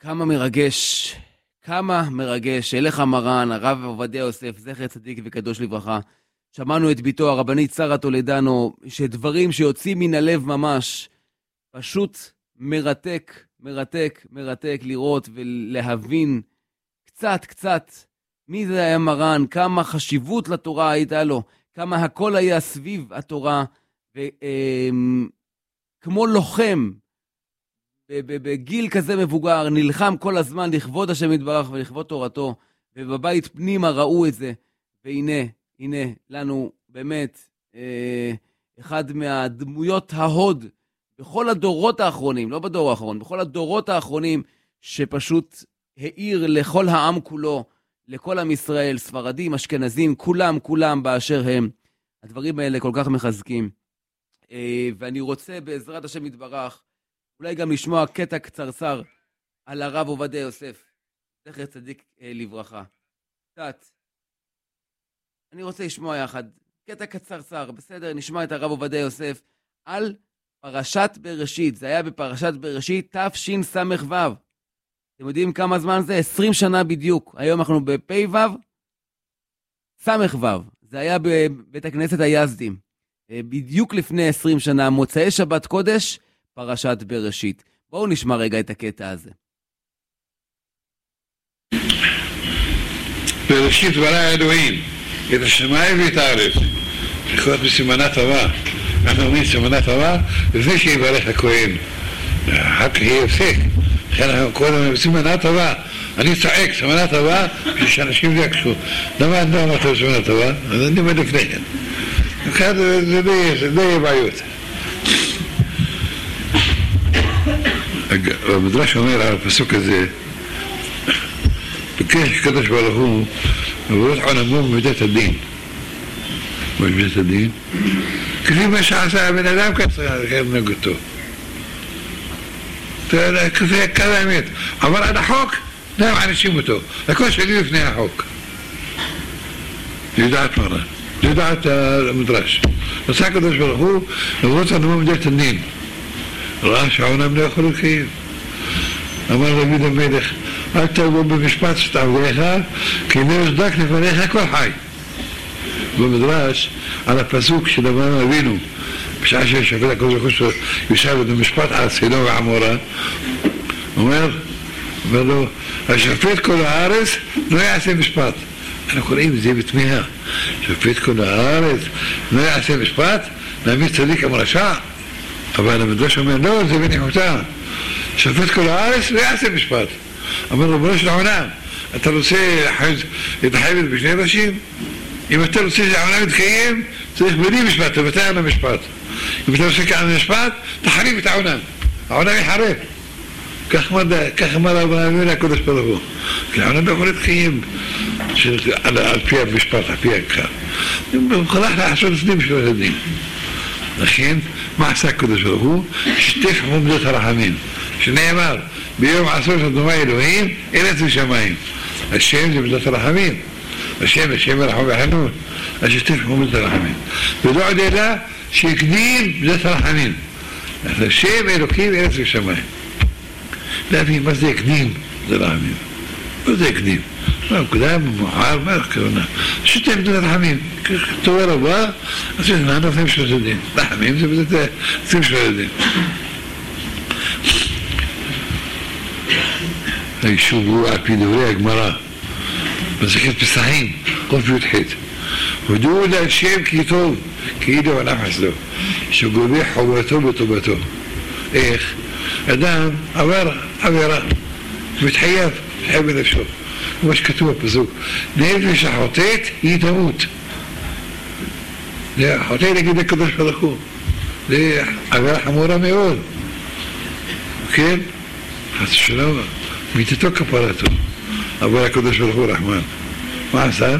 כמה מרגש, כמה מרגש. אליך מרן, הרב עובדיה יוסף, זכר צדיק וקדוש לברכה. שמענו את ביתו הרבנית שרה טולדנו, שדברים שיוצאים מן הלב ממש, פשוט מרתק, מרתק, מרתק לראות ולהבין קצת מי זה היה מרן, כמה חשיבות לתורה הייתה לו, כמה הכל היה סביב התורה, וכמו לוחם, בגיל כזה מבוגר, נלחם כל הזמן לכבוד השם יתברך ולכבוד תורתו, ובבית פנימה ראו את זה, והנה לנו באמת אחד מהדמויות ההוד בכל הדורות האחרונים, לא בדור האחרון, בכל הדורות האחרונים, שפשוט העיר לכל העם כולו, לכל עם ישראל, ספרדים, אשכנזים, כולם באשר הם. הדברים האלה כל כך מחזקים. ואני רוצה בעזרת השם יתברך, אולי גם לשמוע קטע קצרצר על הרב עובדיה יוסף, זכר צדיק לברכה. קצת. אני רוצה לשמוע יחד, קטע קצרצר, בסדר, נשמע את הרב עובדיה יוסף, על פרשת בראשית. זה היה בפרשת בראשית תשס"ו. אתם יודעים כמה זמן זה? 20 שנה בדיוק. היום אנחנו בפ"ו, ס"ו. זה היה בבית הכנסת היזדים. בדיוק לפני 20 שנה, מוצאי שבת קודש, פרשת בראשית. בואו נשמע רגע את הקטע הזה. בראשית ברא אלוהים את השמיים ואת הארץ. לקרוא בסימנה טובה. אנחנו אומרים סימנה טובה לפני שיברך הכהן. אחר כך יהיה הפסק. לכן אנחנו קוראים בסימנה טובה. אני צועק סימנה טובה בשביל שאנשים יקשו. למה אני לא אמרת סימנה טובה? אז אני אומר לפני כן. זה לא יהיה בעיות. המדרש אומר על הפסוק הזה, ביקש קדוש ברוך הוא עבודת עולמו במידת הדין. מה במידת הדין? כפי מה שעשה הבן אדם כך צריך לנהוג אותו. כזה האמת. אבל עד החוק לא מענישים אותו. הכל שלי לפני החוק. לדעת מרן, לדעת המדרש. עשה קדוש ברוך הוא עבודת עולמו במידת הדין. ראה שהעולם לא יכול לקיים. אמר דוד המלך, אל תבוא במשפט שתעבדיך, כי לא יצדק לפניך כל חי. במדרש, על הפסוק של אברהם אבינו, בשעה ששפט הקדוש ברוך הוא יושב במשפט על סדום ועמורה, אומר לו, השפט כל הארץ לא יעשה משפט. אנחנו קוראים את זה בתמיהה. שפט כל הארץ לא יעשה משפט, נעמיד צדיק עם רשע. אבל המדרש אומר, לא, זה בניחותה. שפט כל הארץ לא יעשה משפט. אבל רבונו של העולם, אתה רוצה להתחייב בשני ראשים? אם אתה רוצה שהעולם יתקיים, צריך בלי משפט, תבטא על המשפט. אם אתה רוצה כאן משפט, תחריב את העולם. העולם יחרב. כך אמר אברהם אבינו הקדוש ברוך הוא. כי העולם לא יכול להתקיים על פי המשפט, על פי הכר. הוא הלך לעשות סדים של הדין. לכן, מה עשה הקדוש ברוך הוא? שטף עמודות הרחמים. שנאמר, ביום עשור אדוני אלוהים, ארץ ושמיים. השם זה מידות הרחמים. השם ירחם וחנון. השטף עמודות הרחמים. ולא עוד אלא שהקדים מידות הרחמים. השם אלוקים ארץ ושמיים. להבין מה זה הקדים מידות הרחמים. מה זה הקדים? מה קודם, מאוחר, מה הכוונה? שטף מידות הרחמים. תורה רבה, אז זה מה נופים של הדין. רחמים זה בזה עצים של הדין. היישוב הוא על פי דברי הגמרא, מסכת פסחים, קוף י"ח. הודו להשם כי טוב, כאילו ונפש לו, שגובה חובתו בטובתו. איך? אדם עבר עבירה, מתחייב בנפשו. כמו שכתוב בפסוק, נפש החוטאת היא תמות. החוטא נגד הקדוש ברוך הוא. זה עבירה חמורה מאוד. כן? חס ושלום. מיתתו כפרתו, אבל הקדוש ברוך הוא רחמן. מה עשה?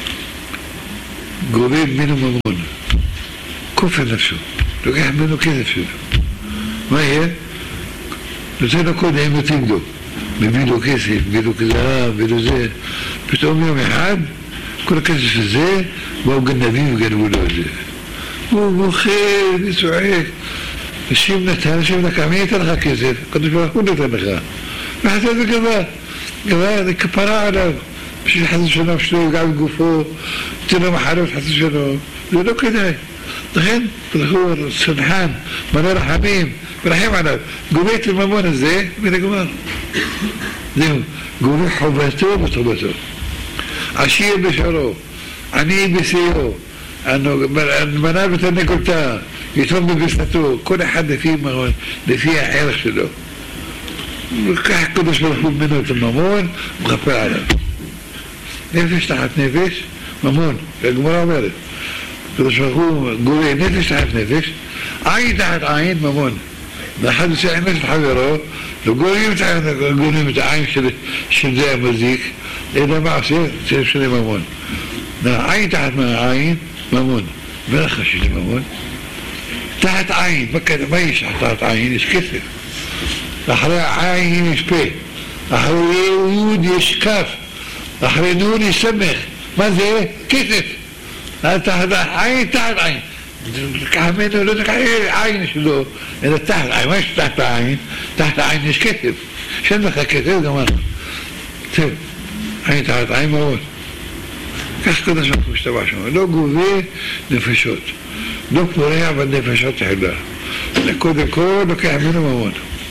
גובה ממנו ממון, כופר נפשו, לוקח ממנו כסף שלו. מה יהיה? נותן לו קודם מתאים לו, מביא לו כסף, מביא לו כזהב, מביא לו זה. פתאום יום אחד, כל הכסף הזה, באו גנבים וגנבו לו את זה. הוא בוכה וצועק, השם נתן, השם לקח, מי ייתן לך כסף? הקדוש ברוך הוא נתן לך. וחסד זה גבה, זה כפרה עליו, בשביל חסד שלום שלו, גם בגופו, תן לו מחלות חסד שלום, זה לא כדאי. לכן, בחור, סלחן, מלא רחמים, ורחם עליו, גובה את הממון הזה, ונגמר. זהו, גובה חובתו וטובתו. עשיר בשערו, עני בשיאו, מנה ותרנגולתה, יתרום בבשרתו, כל אחד לפי הערך שלו. וכך הקדוש ברוך הוא ממנו את הממון, ומכפר עליו. נפש תחת נפש, ממון, הגמרא אומרת. הקדוש ברוך הוא גורם נפש תחת נפש, עין תחת עין, ממון. ואחד עושה עמד של חברו, לא גורמים את העין של זה המזיק, אלא מה עושה? צריך שני ממון. עין תחת עין, ממון. ולך שני ממון. תחת עין, מה יש תחת עין? יש כסף. אחרי עין יש פה. אחרי יוד יש כף. אחרי נון יש סמך. מה זה? כסף. תחת עין, תחת עין. ככה ממנו לא תקח עין שלו, אלא תחת עין. מה יש תחת העין? תחת העין יש כסף. שאין לך כסף, גמרנו. טוב, עין תחת עין מאוד. כך קדוש ברוך הוא משתבח שם. לא גובה נפשות. לא פורע בנפשות תחילה. קודם כל לוקח ממנו ממון.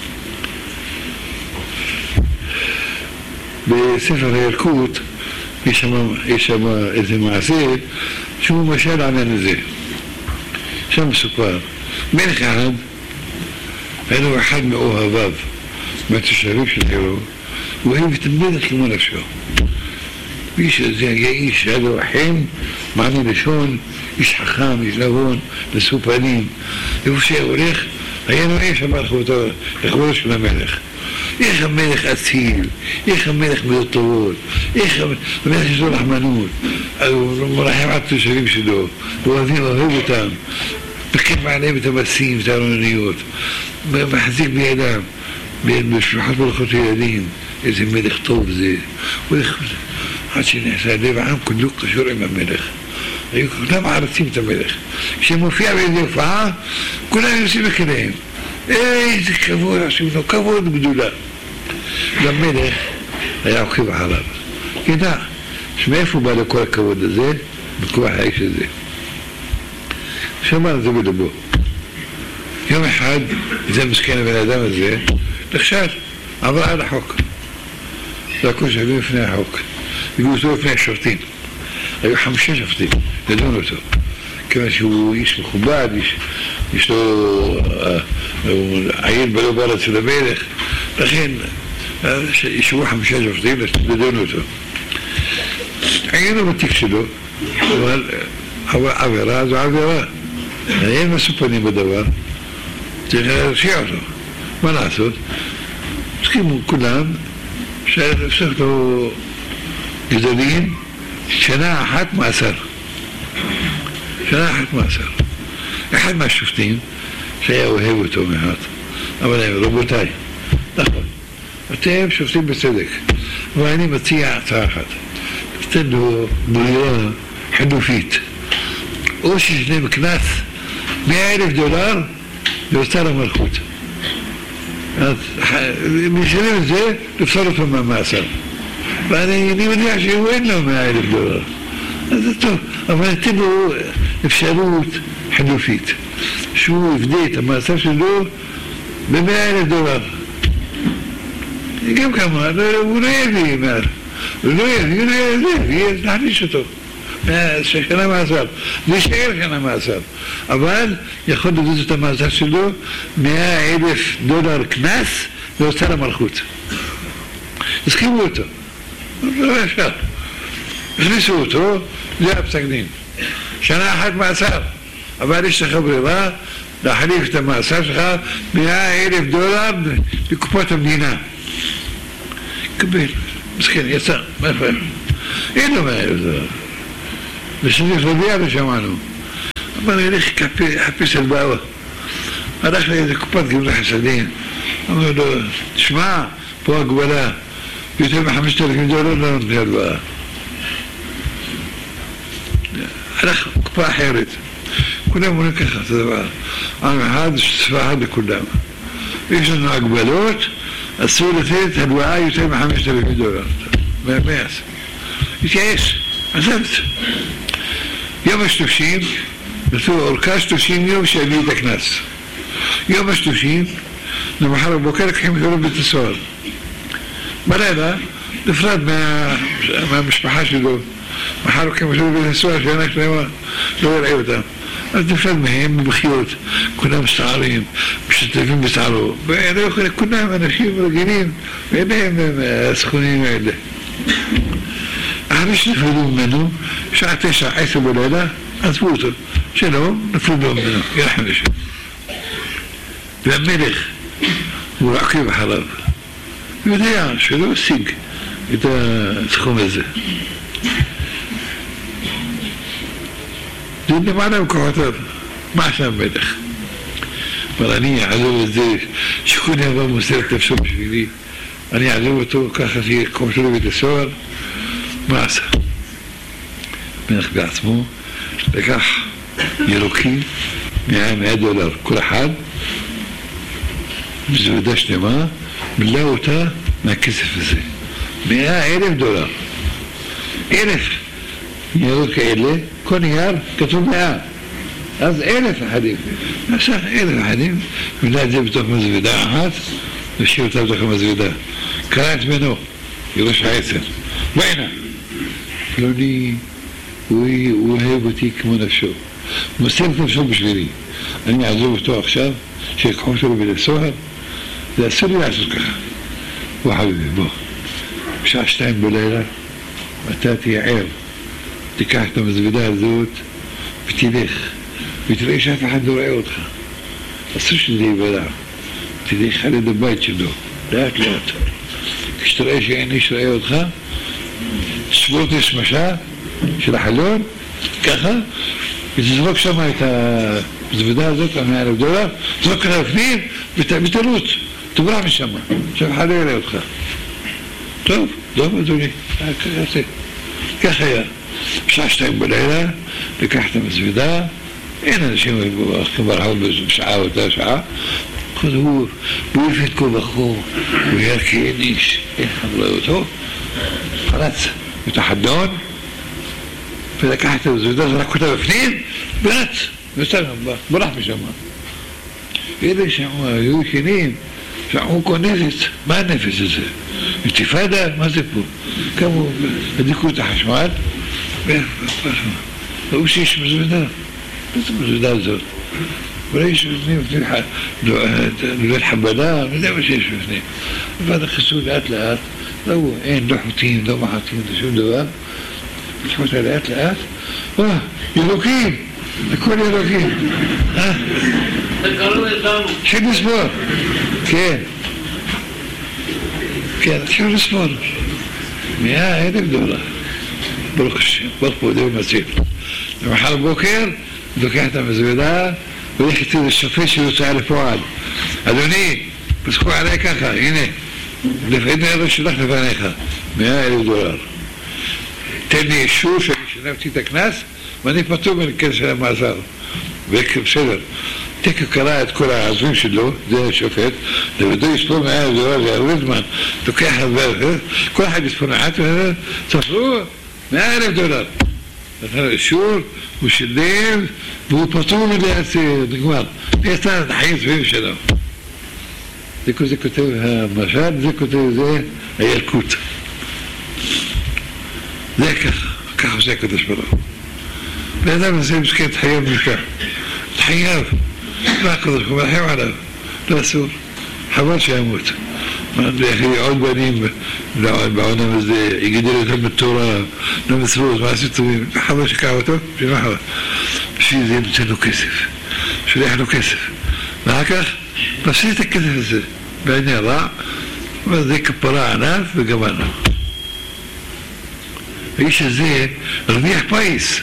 בספר הילקוט יש שם איזה מעשה שהוא משל העניין הזה. שם מסופר, מלך אחד, היה לו אחד מאוהביו, מהתושבים שלו, הוא אוהב את המלך כמו נפשו. איש הזה היה איש, היה לו חן, מענה לשון, איש חכם, איש נבון, נשוא פנים. איפה שהולך, היה נראה שם לכבודו של המלך. איך המלך אציל, איך המלך מידות טובות, איך המלך יש לו רחמנות, הוא מרחם על התושבים שלו, הוא אוהב אותם, מקיים עליהם את המסים, את הארוניות, מחזיק בידם, בשלוחת מלכות ילדים, איזה מלך טוב זה, עד שנעשה לב העם כולו קשור עם המלך. היו כולם מערצים את המלך. כשמופיע באיזה הופעה, כולם יוצאים לכליהם. איזה כבוד, עושים לו כבוד גדולה. למלך היה עוקב אחריו. ידע, שמאיפה בא לכל הכבוד הזה? בכוח האיש הזה. שמע זה בלבו. יום אחד, זה מסכן הבן אדם הזה, נכשל, עבר על החוק. זרקו שווים לפני החוק. וגוזרו לפני השופטים. היו 5 שופטים, לדון אותו. כיוון שהוא איש מכובד, יש לו עיל בלא בארץ של המלך, לכן ישבו 5 שופטים לדון אותו. עיינו בתיק שלו, אבל עבירה זו עבירה. אין משוא פנים בדבר, צריך להרשיע אותו. מה לעשות? הסכימו כולם שהפסק לו גזרים שנה אחת מאסר. שנה אחת מאסר. אחד מהשופטים שהיה אוהב אותו מעט, אבל הם רבותיי, נכון, אתם שופטים בצדק, ואני מציע הצעה אחת, תתן לו ברירה חלופית, או שישלם קנס $100,000 להוצאה למלכות. משלם את זה, לפסול אותו מהמאסר. ואני יודע שהוא אין לו $100,000. אז זה טוב, אבל תן לו אפשרות חלופית, שהוא יפדה את המאסר שלו $100,000. גם כמה, הוא לא יביא מעל. הוא לא יביא, להחליש אותו. שנה מאסר, זה יישאר שנה מאסר, אבל יכול לדעת את המאסר שלו $100,000 קנס והוצאה למלכות. הסכימו אותו, לא ישר, הכניסו אותו, זה הפסק דין. שנה אחת מאסר, אבל יש לך ברירה להחליף את המאסר שלך $100,000 לקופות המדינה. קבל, מסכן, יצא, מה יפה? אין לו $100,000. ושניך רביע ושמענו. אמר לי, לך חפש על באווה. הלך לאיזה קופת גמלה חסדים. אמר לו, תשמע, פה הגבלה. יותר $5,000 לא נותנים הלוואה. הלך קופה אחרת. כולם אומרים ככה, זה דבר. עם אחד, שפה אחד לכולם. יש לנו הגבלות, אסור לתת הלוואה יותר $5,000. התייאש, עזבת. יום ה-30, נתנו אורכה 30 יום שיביא את הקנס. יום ה-30, למחר בבוקר לקחים אותו לבית הסוהר. בלילה, נפרד מהמשפחה שלו. מחר לוקחים אותו לבית הסוהר, שענק לא יראה אותם. אז נפרד מהם במחיות, כולם מסתערים, משתתפים בצערו. כולם אנשים רגילים, ואין להם הסכונים האלה. אחרי שנפרדו ממנו, שעה 9-10 בלילה, עזבו אותו. שלום, נפרדו ממנו, ירחם לשם. והמלך, הוא עוקב אחריו. הוא יודע שלא השיג את הסכום הזה. זה נמענה בכוחותיו. מה עשה המלך? אבל אני אעזוב את זה, שכל דבר מוסר את נפשו בשבילי. אני אעזוב אותו ככה שיהיה כמו שלו בית הסוהר. מה עשה? המלך בעצמו לקח ירוקים $100 כל אחד, מזוודה שלמה, מילא אותה מהכסף הזה. $100,000. 1,000 ניירות כאלה, כל נייר כתוב 100. אז 1,000 אחדים. עשה 1,000 אחדים, מילא את זה בתוך מזוודה אחת, ושאיר אותה בתוך המזוודה. קרא את בנו, ירוש העצר. בעינה. פלוני, הוא אוהב אותי כמו נפשו. מוסר את נפשו בשבילי. אני אעזוב אותו עכשיו, שיקחו אותו לבית הסוהר. זה אסור לי לעשות ככה. בוא חביבי, בוא. בשעה 2 בלילה, אתה תהיה ער. תיקח את המזוודה הזאת ותלך. ותראה שאף אחד לא רואה אותך. אסור שזה ייבלע. תלך על יד הבית שלו. לאט לאט. כשתראה שאין איש רואה אותך, תשבור את השמשה של החלון, ככה, ותזרוק שם את המזוודה הזאת, $100,000, תזרוק אותה לפנים, ותרוץ, תברח משם, עכשיו אחד לא יראה אותך. טוב, אדוני, כך היה. בשעה 2 בלילה, לקח את המזוודה, אין אנשים הולכים ברחוב בשעה או אותה שעה, הוא העיף את כה וכה, הוא היה כאין איש, אין אחד רואה אותו, פרץ את החלון, ולקח את המזוודה, זרק אותה בפנים, ורץ, ברח משם. אלה שהיו ישנים, שעמו כה נפץ, מה הנפץ הזה? אינתיפאדה? מה זה פה? קמו, הדליקו את החשמל, ראו שיש מזוודה. מה זה המזוודה הזאת? אולי יש בפנים נולד חבלה, אני יודע מה שיש בפנים. ואז נכנסו לאט לאט, ראו, אין, לא חוטים, לא מחטים, לא שום דבר. לקחו אותה לאט לאט, ירוקים, הכל ירוקים. התחיל לספור. כן, התחיל לספור. $100,000. ברוך השם, ברוך פועדו ומציל. למחר בבוקר, לוקח את המזוודה, והולך איתי לשופט שיוצא לפועל. אדוני, פסקו עליי ככה, הנה, הנה לא שלח לפניך, $100,000. תן לי אישור שאני שנבתי את הכנס, ואני פטור מלכנס של המאזר. בסדר. תקף קרא את כל העזבים שלו, זה השופט, לבדו יספור $100,000, זה הרבה זמן, לוקח הרבה, כל אחד יספור מעט, ספרו $100,000. נתן לו אישור, הוא שילם, והוא פטור מלהציר, נגמר. נעשה את החיים סביב שלו. זה כותב המשל, זה כותב זה הילקוט. זה ככה עושה הקדוש ברוך הוא. לאדם הזה מסכים את חייו מכך. את חייו. מה הקדוש ברוך הוא מרחם עליו? לא אסור. חבל שימות. עוד בנים בעולם הזה, יגדל אותם בתורה, לא מסרות, מעשים טובים. חבל שקע אותו, בשביל מה חבל? בשביל זה ימצא לו כסף. שולח לו כסף. ואחר כך, נפסיד את הכסף הזה. בעיני הרע, וזה כפרה עליו וגמרנו. האיש הזה הרוויח פייס.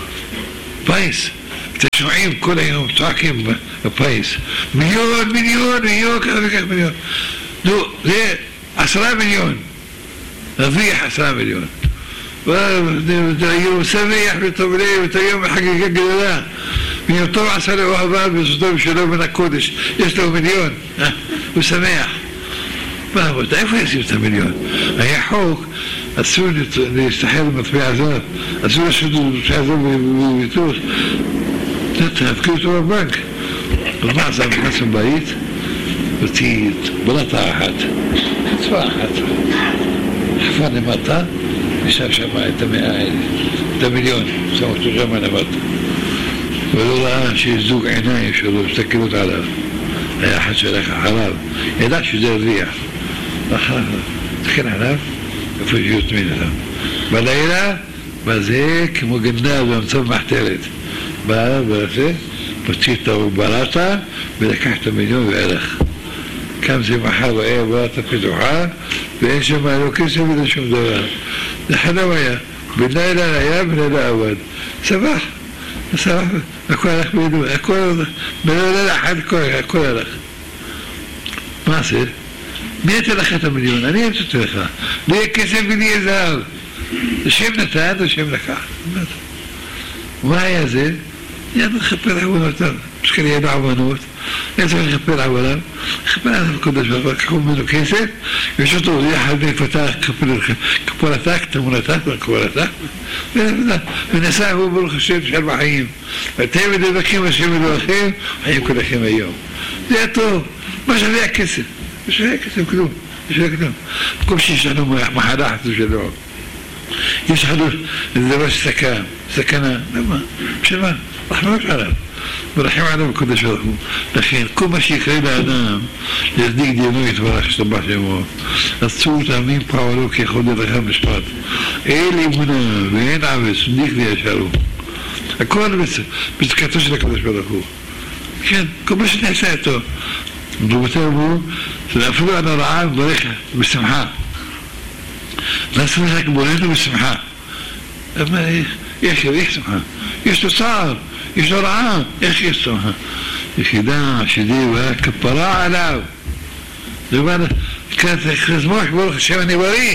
אתם שומעים כל היום, צועקים בפייס. מיליון, ככה וכך מיליון. נו, זה 10 מיליון. הרוויח 10 מיליון. והיום שמח וטוב לב, את היום בחגיגה גדולה. מיום טוב עשה לו אהבה בסודו ושלו מן הקודש. יש לו 1,000,000. הוא שמח. מה אמרת, איפה ישים את המיליון? היה חוק, אסור להסתחר במטבע זר, אסור לשבת במטבע זר בביטוח, תפקיד אותו בבנק. אז מה עשה? נכנס לבית, אותי בלטה אחת, חצפה אחת, חפה למטה, ישב שם את המיליון, שם אותו שם למטה. ולא ראה שיש זוג עיניים שלו, מסתכלות עליו. היה אחד שהלך אחריו, ידע שזה הרוויח. אחריו, תסתכל עליו, איפה שיוטמין אותם. בלילה, בזה כמו גנב במצב מחתרת. בא, בזה, פוציא את הבלטה, ולקח את המיליון והלך. קם זה מחר והיה בלטה פתוחה, ואין שם לא כסף ולא שום דבר. זה חלום היה. בלילה היה, בלילה עבד. סבח. הכל הלך בידו, הכל, בלילה אחד הכל הלך. מה עשית? מי יתן לך את המיליון? אני אתן לך. לי יהיה כסף ולי יהיה זהב. השם נתן, השם לקח. מה היה זה? ידע לכפר עוונותיו. שכן ידע עוונות. ידע לכפר עווניו. לכפר עליו הקודש ברוך הוא, לקחו ממנו כסף, ויש אותו יחד לפתח כפורתך, תמונתך וכפורתך, ונסע הוא ברוך השם של בחיים. ואתם מדבקים השם אלוהיכם, חיים כולכם היום. זה היה טוב. מה שווה הכסף? מה שווה הכסף? כלום. במקום שיש לנו מחלה חצו שלו. יש לנו דבר סכנה. למה? בשביל מה? רחמנות עליו. ורחם עליו הקודש ברוך הוא. לכן, כל מה שיקרה לאדם, להצדיק דינו יתברך השתבח שמו. אסור תאמין פועלו כיכול דרך המשפט. אין אמונה ואין עבד, צדיק וישרו. הכל בצדקתו של הקודש ברוך הוא. כן, כל מה שנעשה איתו. רבותינו אמרו, אפילו על הרעה מברך בשמחה. נעשה רק בורנו בשמחה. אבל יש שמחה. יש לו צער. יש לו רעה, איך יש שמחה? יחידה שדי כפרה עליו. זה אומר, כזמוח ברוך השם אני בריא.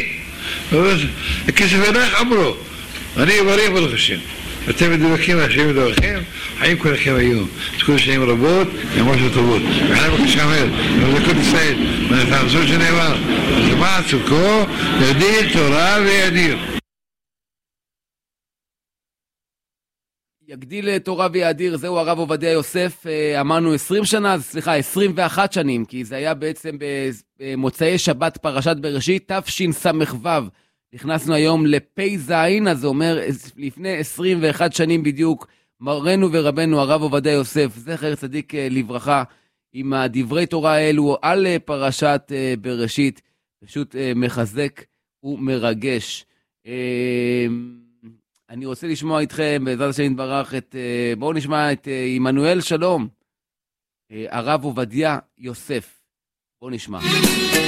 הכסף הלך אמרו, אני בריא ברוך השם. אתם מדבקים השם מדברכם, חיים כולכם היום. תקודו שנים רבות, משהו טובות. וחיים בבקשה אומר, ובזכות ישראל, ונתעמסות שנאמר, ושמע צוקו, ידיר תורה וידיר. יגדיל תורה ויאדיר, זהו הרב עובדיה יוסף, אמרנו 21 שנים, כי זה היה בעצם במוצאי שבת פרשת בראשית, תשס"ו, נכנסנו היום לפ"ז, אז זה אומר לפני 21 שנים בדיוק, מורנו ורבנו הרב עובדיה יוסף, זכר צדיק לברכה, עם הדברי תורה האלו על פרשת בראשית, פשוט מחזק ומרגש. אני רוצה לשמוע איתכם, בעזרת השם יתברך, בואו נשמע את עמנואל שלום, הרב עובדיה יוסף. בואו נשמע.